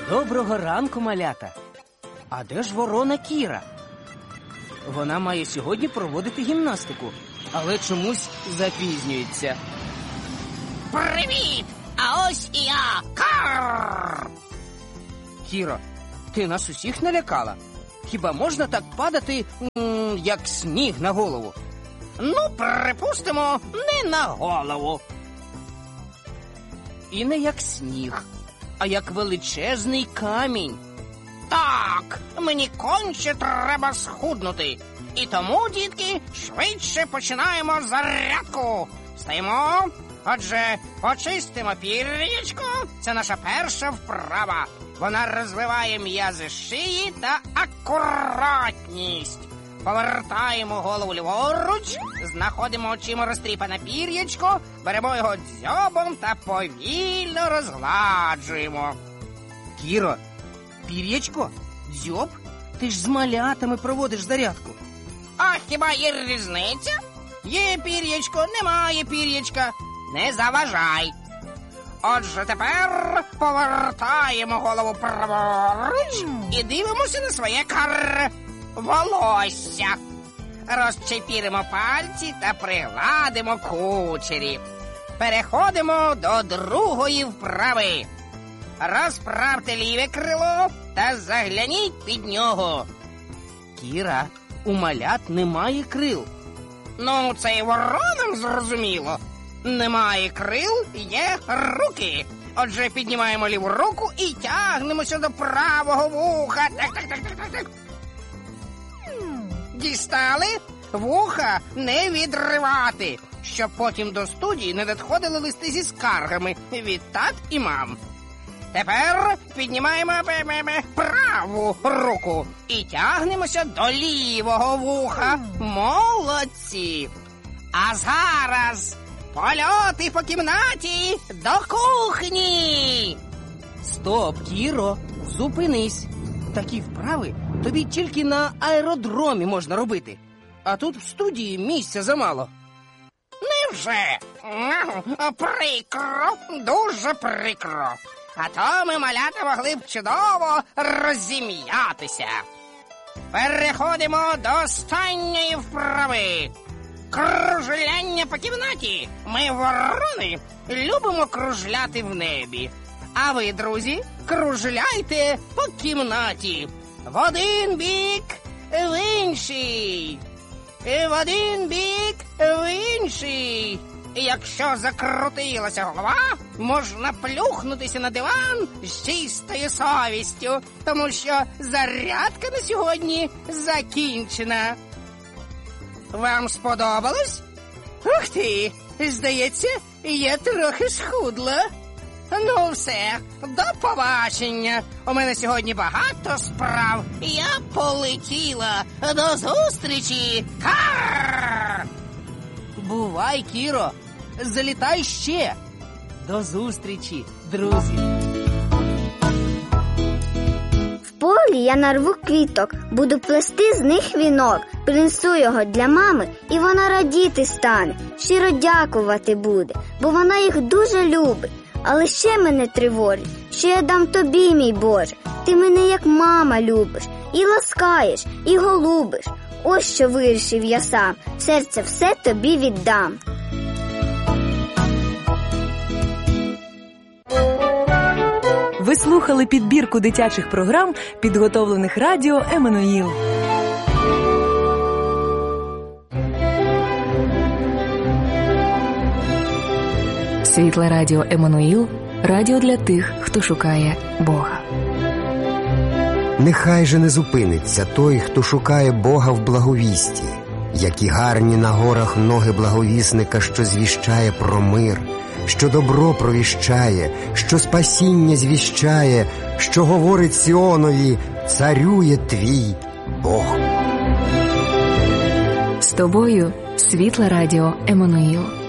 Доброго ранку, малята! А де ж ворона Кіра? Вона має сьогодні проводити гімнастику, але чомусь запізнюється. Привіт! А ось і я! Карр! Кіро, ти нас усіх налякала? Хіба можна так падати, як сніг на голову? Ну, припустимо, не на голову. І не як сніг, а як величезний камінь. Так, мені конче треба схуднути. І тому, дітки, швидше починаємо зарядку. Встаємо. Отже, почистимо пір'ячко. Це наша перша вправа. Вона розвиває м'язи шиї та акуратність. Повертаємо голову ліворуч, знаходимо очима розтріпане пір'ячко, беремо його дзьобом та повільно розгладжуємо. Кіро, пір'ячко? Дзьоб? Ти ж з малятами проводиш зарядку. А хіба є різниця? Є пір'ячко, немає пір'ячка. Не заважай. Отже, тепер повертаємо голову праворуч і дивимося на своє волосся. Розчепіримо пальці та пригладимо кучері. Переходимо до другої вправи. Розправте ліве крило та загляніть під нього. Кіра, у малят немає крил. Ну, це і воронам зрозуміло. Немає крил, є руки. Отже, піднімаємо ліву руку і тягнемося до правого вуха. Так. Дістали? Вуха не відривати, щоб потім до студії не надходили листи зі скаргами від тат і мам. Тепер піднімаємо праву руку і тягнемося до лівого вуха. Молодці! А зараз польоти по кімнаті до кухні! Стоп, Кіро, зупинись. Такі вправи тобі тільки на аеродромі можна робити. А тут в студії місця замало. Невже? Прикро, дуже прикро. А то ми, малята, могли б чудово розім'ятися. Переходимо до останньої вправи. Кружляння по кімнаті. Ми, ворони, любимо кружляти в небі. А ви, друзі, кружляйте по кімнаті. В один бік, в інший. В один бік, в інший. І якщо закрутилася голова, можна плюхнутися на диван з чистою совістю, тому що зарядка на сьогодні закінчена. Вам сподобалось? Ух ти, здається, я трохи схудла. Ну все, до побачення. У мене сьогодні багато справ. Я полетіла. До зустрічі. Карр! Бувай, Кіро, залітай ще. До зустрічі, друзі. В полі я нарву квіток, буду плести з них вінок. Принесу його для мами, і вона радіти стане. Щиро дякувати буде, бо вона їх дуже любить. Але ще мене тривожить, що я дам тобі, мій Боже. Ти мене як мама любиш, і ласкаєш, і голубиш. Ось що вирішив я сам, серце все тобі віддам. Ви слухали підбірку дитячих програм, підготовлених радіо «Еммануїл». Світле радіо «Еммануїл» – радіо для тих, хто шукає Бога. Нехай же не зупиниться той, хто шукає Бога в благовісті. Які гарні на горах ноги благовісника, що звіщає про мир, що добро провіщає, що спасіння звіщає, що говорить Сіонові: царює твій Бог. З тобою Світле радіо «Еммануїл».